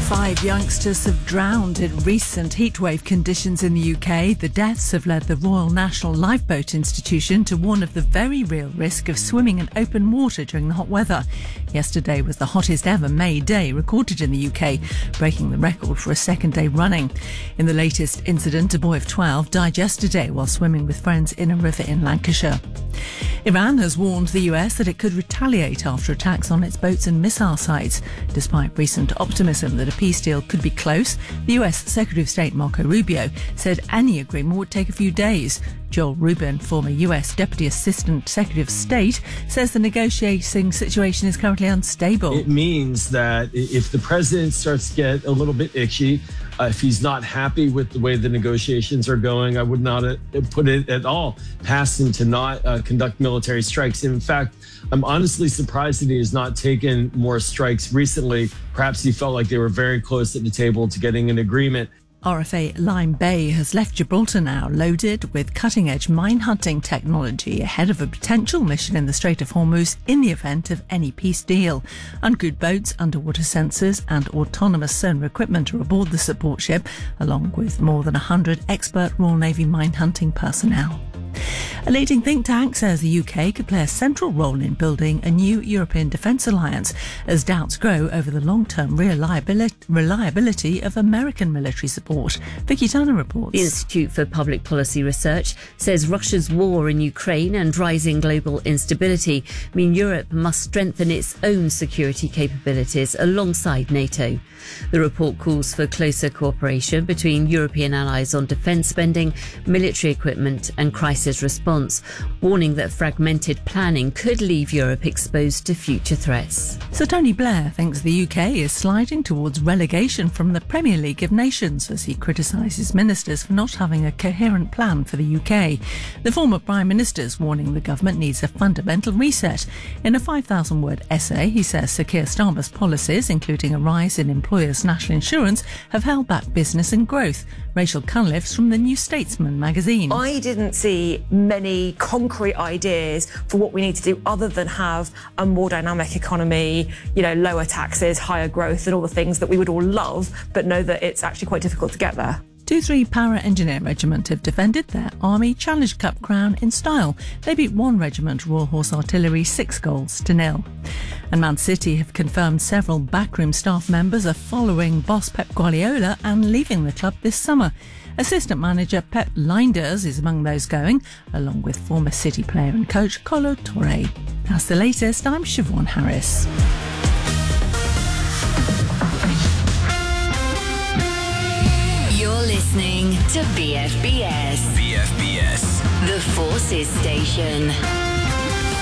5 youngsters have drowned in recent heatwave conditions in the UK. The deaths have led the Royal National Lifeboat Institution to warn of the very real risk of swimming in open water during the hot weather. Yesterday was the hottest ever May day recorded in the UK, breaking the record for a second day running. In the latest incident, a boy of 12 died yesterday while swimming with friends in a river in Lancashire. Iran has warned the US that it could retaliate after attacks on its boats and missile sites. Despite recent optimism that a peace deal could be close, the US Secretary of State Marco Rubio said any agreement would take a few days. Joel Rubin, former US Deputy Assistant Secretary of State, says the negotiating situation is currently unstable. It means that if the president starts to get a little bit itchy, if he's not happy with the way the negotiations are going, I would not put it at all past him to not conduct military strikes. In fact, I'm honestly surprised that he has not taken more strikes recently. Perhaps he felt like they were very close at the table to getting an agreement. RFA Lime Bay has left Gibraltar now loaded with cutting-edge mine-hunting technology ahead of a potential mission in the Strait of Hormuz in the event of any peace deal. Uncrewed boats, underwater sensors and autonomous sonar equipment are aboard the support ship, along with more than 100 expert Royal Navy mine-hunting personnel. A leading think tank says the UK could play a central role in building a new European defence alliance as doubts grow over the long-term reliability of American military support. Vicky Turner reports. The Institute for Public Policy Research says Russia's war in Ukraine and rising global instability mean Europe must strengthen its own security capabilities alongside NATO. The report calls for closer cooperation between European allies on defence spending, military equipment and crisis response, warning that fragmented planning could leave Europe exposed to future threats. Sir Tony Blair thinks the UK is sliding towards relegation from the Premier League of Nations as he criticises ministers for not having a coherent plan for the UK. The former Prime Minister is warning the government needs a fundamental reset. In a 5,000-word essay, he says Sir Keir Starmer's policies, including a rise in employers' national insurance, have held back business and growth. Rachel Cunliffe from the New Statesman magazine. I didn't see many concrete ideas for what we need to do other than have a more dynamic economy, lower taxes, higher growth and all the things that we would all love, but know that it's actually quite difficult to get there. 2-3 Para Engineer Regiment have defended their Army Challenge Cup crown in style. They beat 1 regiment, Royal Horse Artillery, 6-0. And Man City have confirmed several backroom staff members are following boss Pep Guardiola and leaving the club this summer. Assistant manager Pep Lijnders is among those going, along with former City player and coach Kolo Touré. That's the latest. I'm Siobhan Harris. You're listening to BFBS. BFBS. The Forces Station.